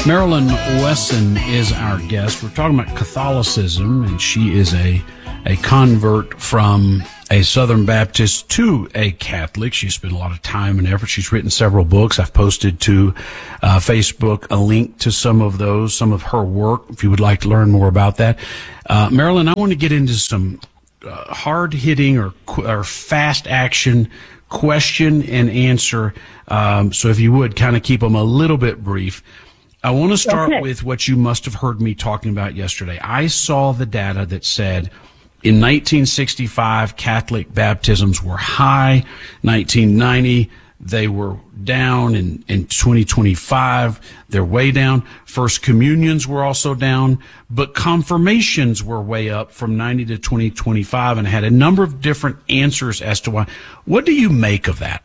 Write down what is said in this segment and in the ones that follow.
Marilyn Wesson is our guest. We're talking about Catholicism, and she is a convert from a Southern Baptist to a Catholic. She's spent a lot of time and effort. She's written several books. I've posted to Facebook a link to some of those, some of her work, if you would like to learn more about that. Marilyn, I want to get into some hard-hitting or fast-action question and answer. So if you would kind of keep them a little bit brief. I want to start with what you must have heard me talking about yesterday. I saw the data that said in 1965, Catholic baptisms were high. 1990, they were down. In 2025, they're way down. First communions were also down, but confirmations were way up from 90 to 2025, and I had a number of different answers as to why. What do you make of that?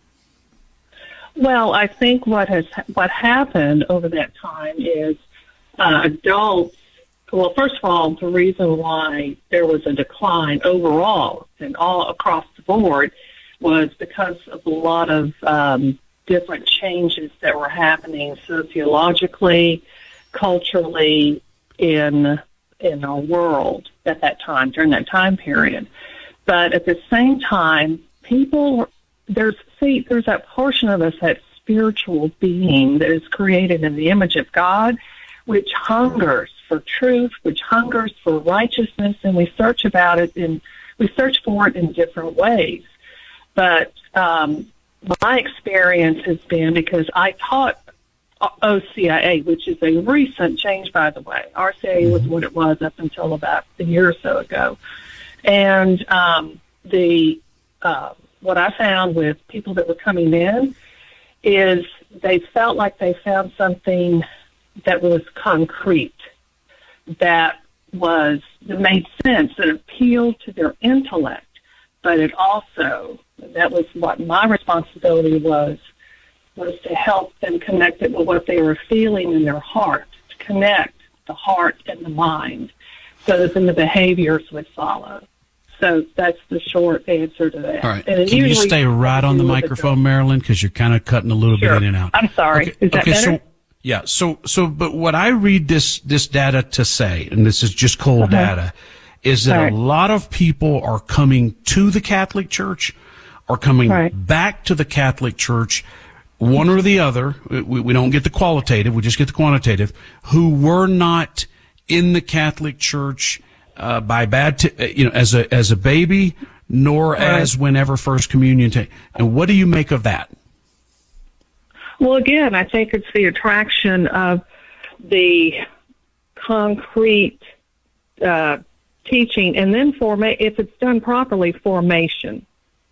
Well, I think what happened over that time is adults. Well, first of all, the reason why there was a decline overall and all across the board was because of a lot of different changes that were happening sociologically, culturally in our world at that time, during that time period. But at the same time, there's that portion of us, that spiritual being that is created in the image of God, which hungers for truth, which hungers for righteousness, and we search for it in different ways. But my experience has been, because I taught OCIA, which is a recent change, by the way. RCIA was what it was up until about a year or so ago. And what I found with people that were coming in is they felt like they found something that was concrete, that made sense, that appealed to their intellect, but it also, that was what my responsibility was to help them connect it with what they were feeling in their heart, to connect the heart and the mind, so that then the behaviors would follow. So that's the short answer to that. All right. Can you stay right on the microphone, Marilyn, because you're kind of cutting a little bit in and out. I'm sorry. Okay. Is that better? But what I read this data to say, and this is just cold data, is that a lot of people are coming to the Catholic Church, or coming back to the Catholic Church, one or the other. We don't get the qualitative, we just get the quantitative, who were not in the Catholic Church as a baby, nor as whenever First Communion takes. And what do you make of that? Well, again, I think it's the attraction of the concrete teaching, and then if it's done properly, formation.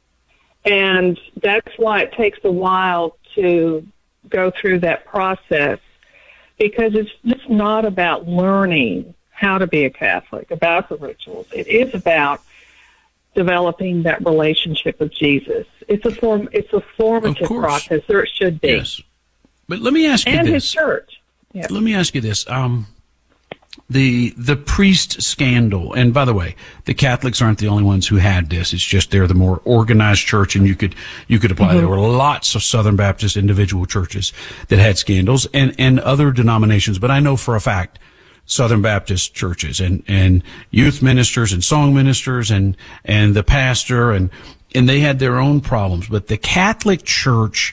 And that's why it takes a while to go through that process, because it's just not about learning how to be a Catholic, about the rituals. It is about developing that relationship with Jesus. It's a formative process, or it should be. Yes. But let me ask you this. And his church. Yeah. Let me ask you this. The priest scandal, and by the way, the Catholics aren't the only ones who had this. It's just they're the more organized church, and you could apply. There were lots of Southern Baptist individual churches that had scandals, and other denominations. But I know for a fact Southern Baptist churches and youth ministers and song ministers and the pastor and they had their own problems. But the Catholic Church,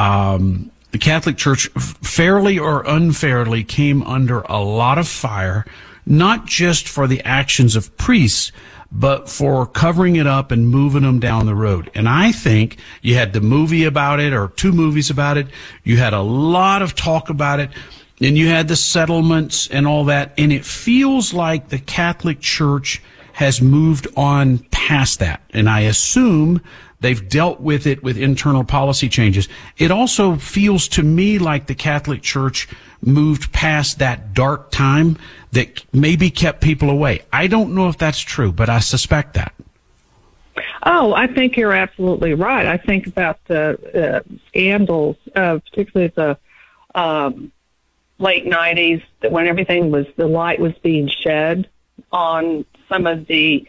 fairly or unfairly, came under a lot of fire, not just for the actions of priests, but for covering it up and moving them down the road. And I think you had the movie about it, or two movies about it. You had a lot of talk about it. And you had the settlements and all that, and it feels like the Catholic Church has moved on past that. And I assume they've dealt with it with internal policy changes. It also feels to me like the Catholic Church moved past that dark time that maybe kept people away. I don't know if that's true, but I suspect that. Oh, I think you're absolutely right. I think about the scandals, particularly the late 90s, when the light was being shed on some of the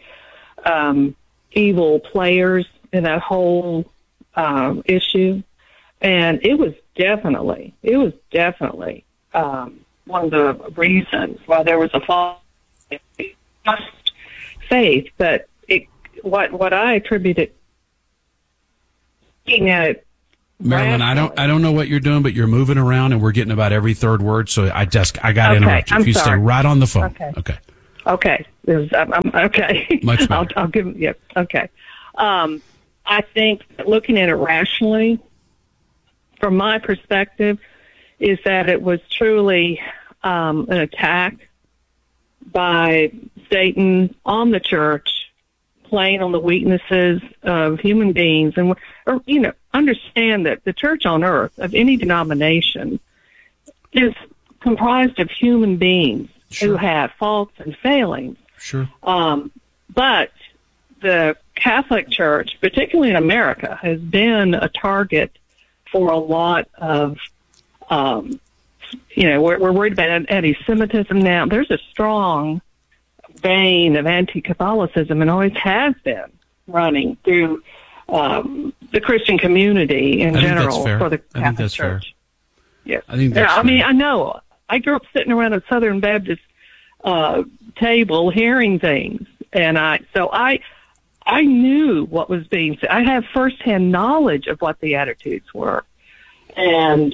evil players in that whole issue. And it was definitely reasons why there was a fall just faith. But what I attributed, looking at it, Marilyn, I don't know what you're doing, but you're moving around and we're getting about every third word. So I got to interrupt you. If you stay right on the phone. Okay. Okay. I'm okay. Much better. I'll give him, yep. Okay. I think looking at it rationally, from my perspective, is that it was truly an attack by Satan on the church, playing on the weaknesses of human beings. And, understand that the church on earth of any denomination is comprised of human beings who have faults and failings. Sure. But the Catholic Church, particularly in America, has been a target for a lot of, we're worried about anti-Semitism now. There's a strong vein of anti-Catholicism and always has been running through the Christian community in general for the Catholic Church. Yes. I think that's fair. I know. I grew up sitting around a Southern Baptist table hearing things, and I knew what was being said. I have firsthand knowledge of what the attitudes were, and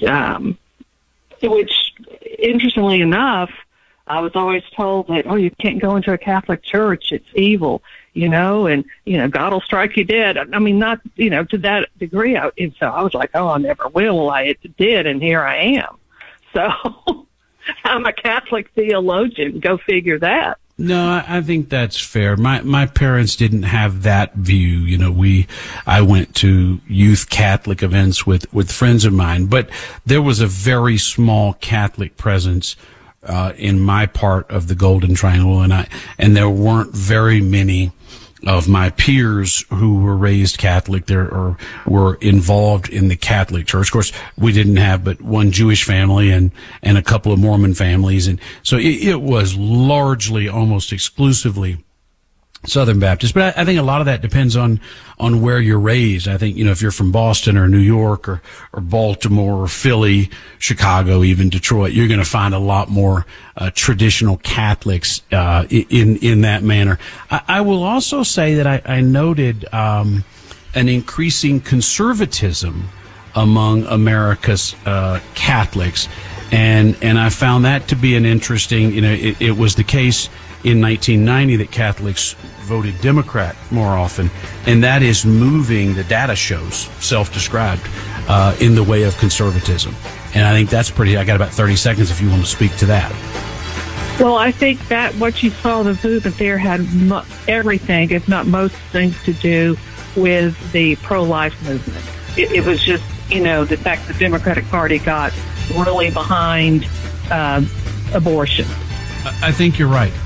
which, interestingly enough, I was always told that, you can't go into a Catholic church, it's evil, and God will strike you dead. I mean, not to that degree. And so I was like, I never will. Well, I did, and here I am. So I'm a Catholic theologian. Go figure that. No, I think that's fair. My parents didn't have that view. I went to youth Catholic events with friends of mine, but there was a very small Catholic presence in my part of the Golden Triangle, and there weren't very many of my peers who were raised Catholic there or were involved in the Catholic Church. Of course, we didn't have but one Jewish family and a couple of Mormon families. And so it was largely, almost exclusively Southern Baptist. But I think a lot of that depends on where you're raised. I think, if you're from Boston or New York or Baltimore or Philly, Chicago, even Detroit, you're going to find a lot more traditional Catholics in that manner. I will also say that I noted an increasing conservatism among America's Catholics, and I found that to be an interesting, it was the case in 1990 that Catholics voted Democrat more often, and that is moving, the data shows, self-described, in the way of conservatism. And I think that's I got about 30 seconds if you want to speak to that. Well, I think that what you saw, the movement there had everything, if not most things, to do with the pro-life movement. It was just, the fact the Democratic Party got really behind abortion. I think you're right.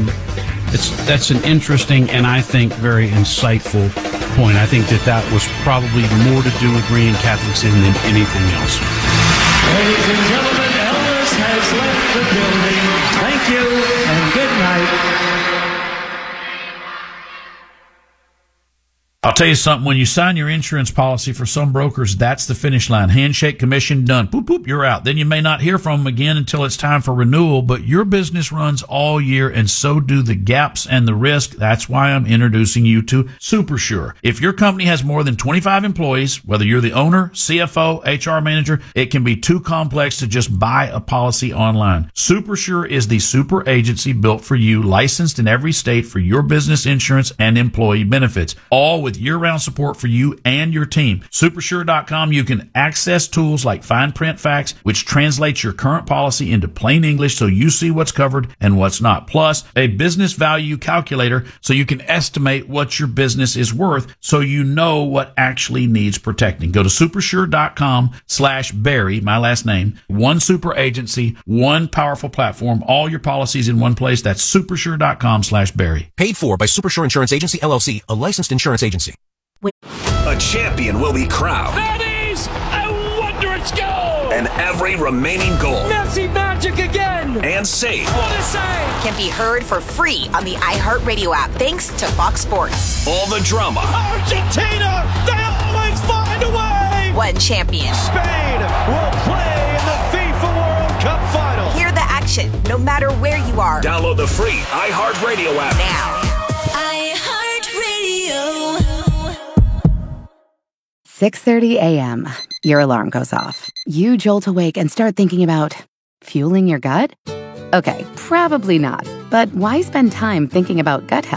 That's an interesting and I think very insightful point. I think that was probably more to do with bringing Catholics in than anything else. Ladies and gentlemen, Elvis has left the building. Thank you and good night. I'll tell you something, when you sign your insurance policy for some brokers, that's the finish line. Handshake, commission, done. Boop, boop, you're out. Then you may not hear from them again until it's time for renewal, but your business runs all year and so do the gaps and the risk. That's why I'm introducing you to SuperSure. If your company has more than 25 employees, whether you're the owner, CFO, HR manager, it can be too complex to just buy a policy online. SuperSure is the super agency built for you, licensed in every state for your business insurance and employee benefits, all with year-round support for you and your team. Supersure.com, you can access tools like Fine Print Facts, which translates your current policy into plain English so you see what's covered and what's not. Plus, a business value calculator so you can estimate what your business is worth so you know what actually needs protecting. Go to supersure.com/Barry, my last name. One super agency, one powerful platform, all your policies in one place. That's supersure.com/Barry. Paid for by Supersure Insurance Agency, LLC, a licensed insurance agency. A champion will be crowned. That is a wondrous goal! And every remaining goal. Messi magic again! And save. What a save! Can be heard for free on the iHeartRadio app, thanks to Fox Sports. All the drama. Argentina! They always find a way! One champion. Spain will play in the FIFA World Cup final. station, no matter where you are. Download the free iHeartRadio app Now. iHeartRadio. 6:30 a.m. Your alarm goes off. You jolt awake and start thinking about fueling your gut? Okay, probably not. But why spend time thinking about gut health